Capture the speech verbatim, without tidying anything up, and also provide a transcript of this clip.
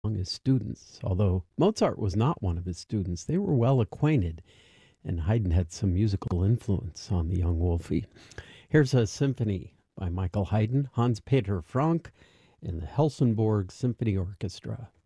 his students. Although Mozart was not one of his students, they were well acquainted, and Haydn had some musical influence on the young Wolfie. Here's a symphony by Michael Haydn, Hans Peter Frank, and the Helsingborg Symphony Orchestra.